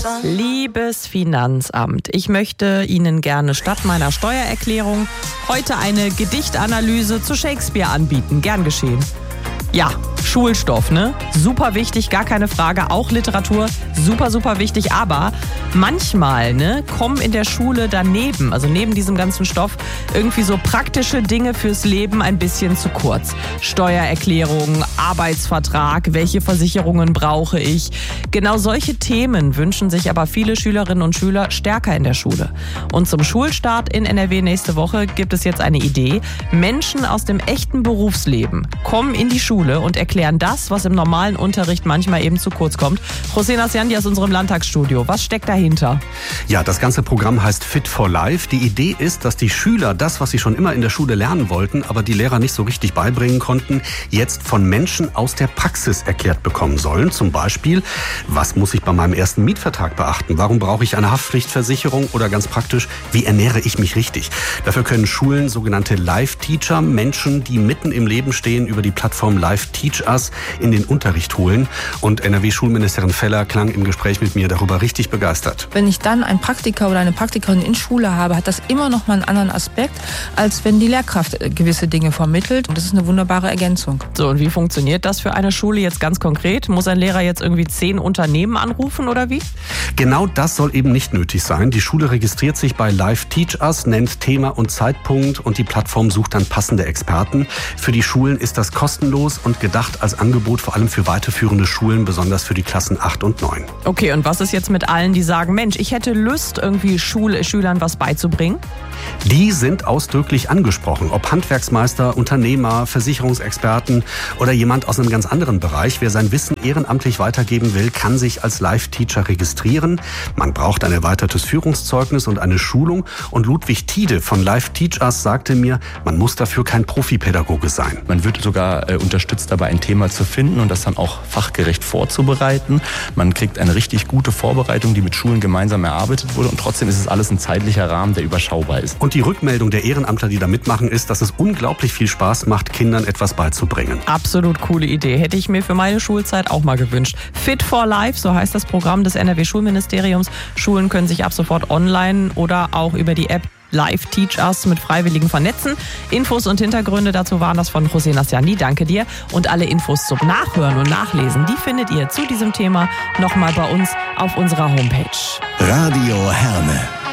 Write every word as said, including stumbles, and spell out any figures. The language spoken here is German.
Liebes Finanzamt, ich möchte Ihnen gerne statt meiner Steuererklärung heute eine Gedichtanalyse zu Shakespeare anbieten. Gern geschehen. Ja, Schulstoff, ne? Super wichtig, gar keine Frage. Auch Literatur, super, super wichtig. Aber manchmal, ne, kommen in der Schule daneben, also neben diesem ganzen Stoff, irgendwie so praktische Dinge fürs Leben ein bisschen zu kurz. Steuererklärung, Arbeitsvertrag, welche Versicherungen brauche ich? Genau solche Themen wünschen sich aber viele Schülerinnen und Schüler stärker in der Schule. Und zum Schulstart in N R W nächste Woche gibt es jetzt eine Idee. Menschen aus dem echten Berufsleben kommen in die Schule und erklären das, was im normalen Unterricht manchmal eben zu kurz kommt. José Nasciandi aus unserem Landtagsstudio. Was steckt dahinter? Ja, das ganze Programm heißt Fit for Life. Die Idee ist, dass die Schüler das, was sie schon immer in der Schule lernen wollten, aber die Lehrer nicht so richtig beibringen konnten, jetzt von Menschen aus der Praxis erklärt bekommen sollen. Zum Beispiel, was muss ich bei meinem ersten Mietvertrag beachten? Warum brauche ich eine Haftpflichtversicherung? Oder ganz praktisch, wie ernähre ich mich richtig? Dafür können Schulen sogenannte Live-Teacher, Menschen, die mitten im Leben stehen, über die Plattform Live Teach Us in den Unterricht holen. Und N R W-Schulministerin Feller klang im Gespräch mit mir darüber richtig begeistert. Wenn ich dann einen Praktiker oder eine Praktikerin in Schule habe, hat das immer noch mal einen anderen Aspekt, als wenn die Lehrkraft gewisse Dinge vermittelt. Und das ist eine wunderbare Ergänzung. So, und wie funktioniert das für eine Schule jetzt ganz konkret? Muss ein Lehrer jetzt irgendwie zehn Unternehmen anrufen oder wie? Genau das soll eben nicht nötig sein. Die Schule registriert sich bei Live Teach Us, nennt Thema und Zeitpunkt und die Plattform sucht dann passende Experten. Für die Schulen ist das kostenlos und gedacht als Angebot vor allem für weiterführende Schulen, besonders für die Klassen acht und neun. Okay, und was ist jetzt mit allen, die sagen, Mensch, ich hätte Lust, irgendwie Schul- Schülern was beizubringen? Die sind ausdrücklich angesprochen. Ob Handwerksmeister, Unternehmer, Versicherungsexperten oder jemand aus einem ganz anderen Bereich. Wer sein Wissen ehrenamtlich weitergeben will, kann sich als Live-Teacher registrieren. Man braucht ein erweitertes Führungszeugnis und eine Schulung. Und Ludwig Tiede von Live Teach Us sagte mir, man muss dafür kein Profipädagoge sein. Man wird sogar äh, unterstützt dabei, ein Thema zu finden und das dann auch fachgerecht vorzubereiten. Man kriegt eine richtig gute Vorbereitung, die mit Schulen gemeinsam erarbeitet wurde. Und trotzdem ist es alles ein zeitlicher Rahmen, der überschaubar ist. Und die Rückmeldung der Ehrenamtler, die da mitmachen, ist, dass es unglaublich viel Spaß macht, Kindern etwas beizubringen. Absolut coole Idee. Hätte ich mir für meine Schulzeit auch mal gewünscht. Fit for Life, so heißt das Programm des N R W-Schulministeriums. Schulen können sich ab sofort online oder auch über die App Live Teach Us mit Freiwilligen vernetzen. Infos und Hintergründe dazu waren das von José Nasciandi. Danke dir. Und alle Infos zum Nachhören und Nachlesen, die findet ihr zu diesem Thema nochmal bei uns auf unserer Homepage. Radio Herne.